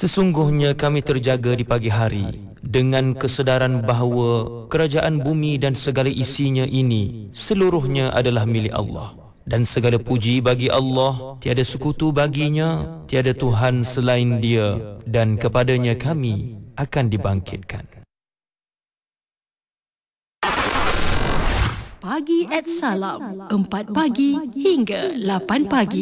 Sesungguhnya kami terjaga di pagi hari dengan kesedaran bahawa kerajaan bumi dan segala isinya ini seluruhnya adalah milik Allah. Dan segala puji bagi Allah, tiada sekutu baginya, tiada Tuhan selain Dia, dan kepadanya kami akan dibangkitkan. Pagi @ Salam, 4 pagi hingga 8 pagi.